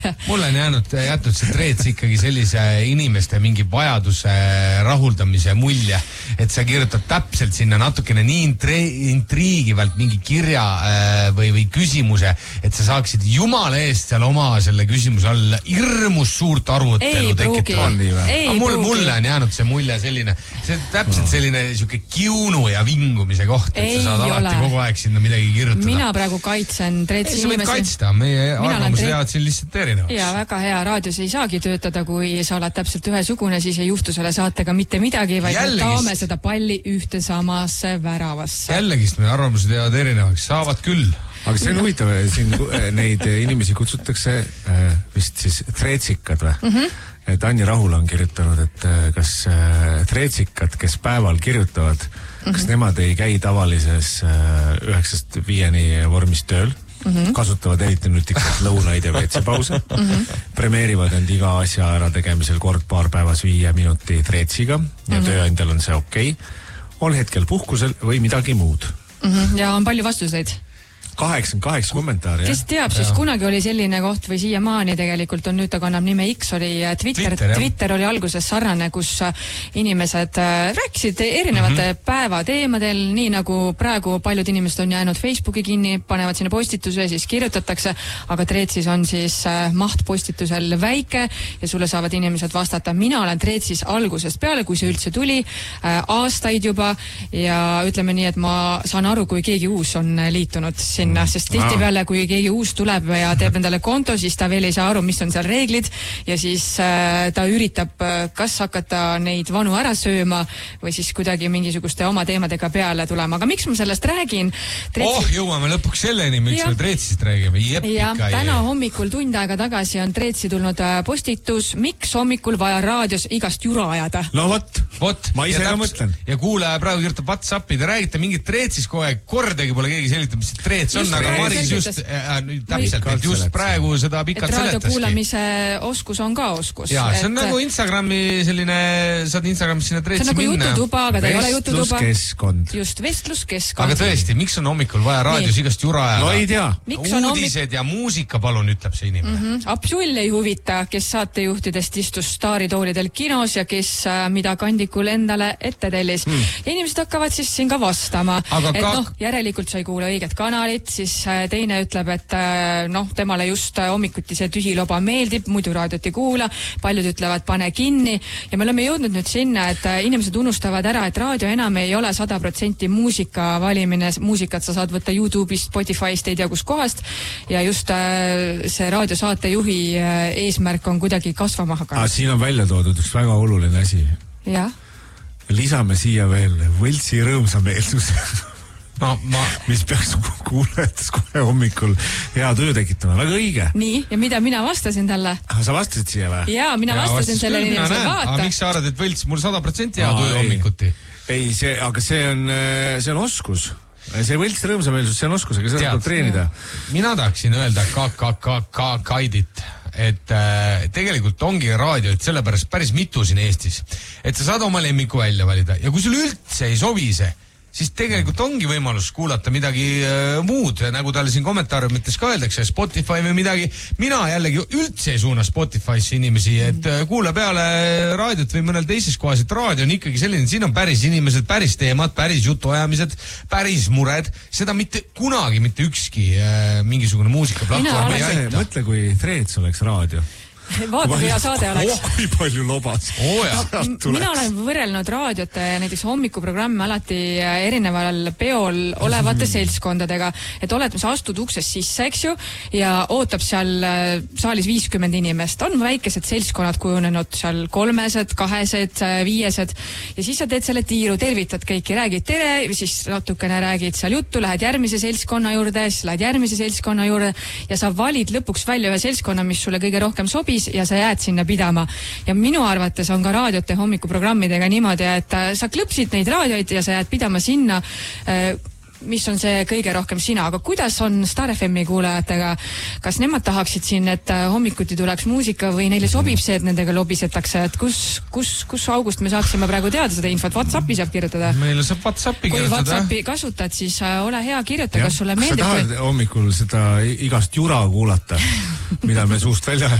Mulle on jätnud see Treets ikkagi sellise inimeste mingi vajaduse rahuldamise mulje, et sa kirjutad täpselt sinna natukene nii intriigivalt mingi kirja või küsimuse, et sa saaksid jumala eest seal oma selle küsimuse all hirmus suurt arvutelu tekitada. Mulle on jäänud see mulje selline, see täpselt selline siuke kiunu ja vingumise koht, et sa saad alati kogu aeg sinna midagi kirjutada. Mina praegu kaitsen Treetsi inimesi. Sa võid kaitsta, meie arvamused jäävad siin lihtsalt erinevaks. Ja väga hea, raadios ei saagi töötada, kui sa oled täpselt ühesugune, siis ei juhtu selle saatega mitte midagi, vaid me taame seda palli ühte samasse väravasse. Jällegi meie arvamused jäävad erinevaks, saavad küll. Aga see on huvitav, siin neid inimesi kutsutakse vist siis treetsikad või? Tanni Rahul on kirjutanud, et kas treetsikad, kes päeval kirjutavad, kas nemad ei käi tavalises 9-5 vormis tööl, kasutavad eriti nutikat lõunaid ja WC-pause, premeerivad end iga asja ära tegemisel paar päevas 5 minuti treetsiga ja tööandjal on see okei, on hetkel puhkusel või midagi muud. Ja on palju vastuseid. 88 kommentaari. Kes teab, siis kunagi oli selline koht või siiamaani tegelikult on, nüüd ta kannab nime X, oli Twitter oli alguses sarnane, kus inimesed rääkisid erinevate päevateemadel, nii nagu praegu paljud inimesed on jäänud Facebooki kinni, panevad sinna postituse, siis kirjutatakse, aga Treetsis on siis maht postitusel väike ja sulle saavad inimesed vastata. Mina olen Treetsis algusest peale, kui see üldse tuli, aastaid juba ja ütleme nii, et ma saan aru, kui keegi uus on liitunud sinna, sest tihtipeale, kui keegi uus tuleb ja teeb endale konto, siis ta veel ei saa aru, mis on seal reeglid ja siis ta üritab kas hakata neid vanu ära sööma või siis kuidagi mingisuguste oma teemadega peale tulema. Aga miks ma sellest räägin? Jõuame lõpuks selleni, miks me Treetsist räägime. Täna hommikul tund aega tagasi on Treetsi tulnud postitus, miks hommikul vaja raadios igast jura ajada. No vot, ma ise ka mõtlen. Ja kuulaja praegu kirjutab WhatsAppi, te räägite mingit Treetsis kogu aeg, kordagi pole keegi selitab, mis see Treets on, aga Maris just praegu seda pikalt seletaski. Raadio kuulamise oskus on ka oskus. Jaa, see on nagu Instagrami selline, saad Instagramis sinna Treetsi minna. See on nagu jututuba, aga ta ei ole jututuba. Vestluskeskkond. Just, vestluskeskkond. Aga tõesti, miks on hommikul vaja raadios igast jura ajada? No ei tea. Uudised ja muusika, palun, ütleb see inimene. Absol ei huvita, kes saatejuhtidest istus staaritoolidel kinos ja kes mida kandikul endale ette tellis. Ja inimesed hakkavad siis siin ka vastama. Järelikult sa ei kuule õiget kanalit, siis teine ütleb, et temale just hommikuti see tühiloba meeldib, muidu raadiot ei kuula, paljud ütlevad, pane kinni ja me oleme jõudnud nüüd sinna, et inimesed unustavad ära, et raadio enam ei ole 100% muusika valimine, muusikat sa saad võtta YouTube'ist, Spotify'st, ei tea kus kohast ja just see raadiosaatejuhi eesmärk on kuidagi kasvama hakanud. Siin on välja toodud üks väga oluline asi. Jah. Lisame siia veel võltsi rõõmsameelsus. Mis peaks kuulajates kohe hommikul hea töö tekitama. Väga õige. Nii, ja mida mina vastasin talle? Sa vastasid siia või? Jaa, mina vastasin selle inimese vaata. Aga miks sa arvad, et võlts mul 100% hea töö hommikuti? Ei, aga see on oskus. See võlts rõõmsameelsus, see on oskus, aga seda tuleb treenida. Mina tahaksin öelda kaidit, et tegelikult ongi raadio, et sellepärast päris mitu siin Eestis, et sa saad oma lemmiku välja valida ja kui sul üldse ei sobi see, siis tegelikult ongi võimalus kuulata midagi muud, nagu talle siin kommentaariumites ka öeldakse, Spotify või midagi. Mina jällegi üldse ei suuna Spotify'sse inimesi, et kuule peale raadiot või mõnel teises kohas, et raadio on ikkagi selline, siin on päris inimesed, päris teemad, päris jutuajamised, päris mured, seda mitte kunagi, mitte ükski mingisugune muusikaplatvorm ei aita. Mõtle, kui Treets oleks raadio. Vaata, kui hea saade oleks. Kui palju lobas. Mina olen võrrelnud raadiote näiteks hommikuprogramme alati erineval peol olevate seltskondadega, et oled, sa astud uksest sisse, eks ju, ja ootab seal saalis 50 inimest. On väikesed seltskonnad kujunenud seal 3, 2, 5 ja siis sa teed selle tiiru, tervitad kõiki, räägid tere, siis natukene räägid seal juttu, lähed järgmise seltskonna juurde, siis lähed järgmise seltskonna juurde ja sa valid lõpuks välja ühe seltskonna, mis sulle kõige rohkem sobis ja sa jääd sinna pidama. Ja minu arvates on ka raadiote hommikuprogrammidega niimoodi, et sa klõpsid neid raadioid ja sa jääd pidama sinna, mis on see kõige rohkem sina, aga kuidas on Star FM-i kuulajatega, kas nemad tahaksid siin, et hommikuti tuleks muusika või neile sobib see, et nendega lobisetakse, et kus august me saaksime praegu teada seda infot, WhatsAppi saab kirjutada? Meile saab WhatsAppi kui kirjutada. Kui WhatsAppi kasutad, siis ole hea, kirjuta, kas sulle meeldib. Sa tahad hommikul seda igast jura kuulata, mida me suust välja